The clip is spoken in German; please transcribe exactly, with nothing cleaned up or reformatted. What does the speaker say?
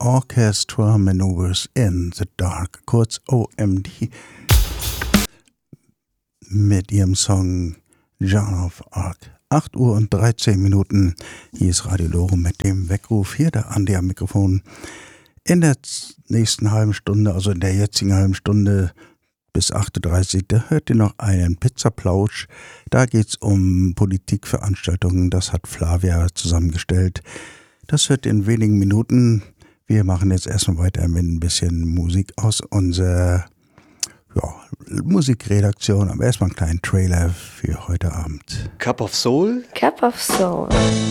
Orchestra Maneuvers in the Dark, kurz O M D, mit ihrem Song Joan of Arc. acht Uhr und dreizehn Minuten. Hier ist Radio Lore mit dem Weckruf. Hier der Andi am Mikrofon. In der nächsten halben Stunde, also in der jetzigen halben Stunde bis acht Uhr dreißig, da hört ihr noch einen Pizzaplausch. Da geht es um Politikveranstaltungen. Das hat Flavia zusammengestellt. Das hört ihr in wenigen Minuten. Wir machen jetzt erstmal weiter mit ein bisschen Musik aus unserer ja, Musikredaktion. Aber erstmal einen kleinen Trailer für heute Abend. Cup of Soul. Cup of Soul.